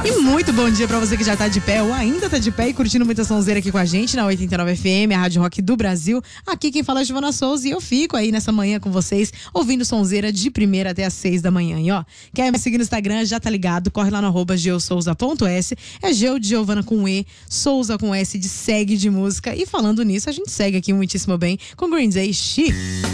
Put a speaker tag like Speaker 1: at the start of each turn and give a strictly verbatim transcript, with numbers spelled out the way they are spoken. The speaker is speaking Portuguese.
Speaker 1: E muito bom dia pra você que já tá de pé ou ainda tá de pé e curtindo muita sonzeira aqui com a gente na oitenta e nove F M, a Rádio Rock do Brasil. Aqui quem fala é Giovana Souza e eu fico aí nessa manhã com vocês, ouvindo sonzeira de primeira até às seis da manhã. E ó, quer me seguir no Instagram, já tá ligado, corre lá no arroba geosouza ponto s, é Geo de Giovana com E, Souza com S de segue de música. E falando nisso, a gente segue aqui muitíssimo bem com Green Day She.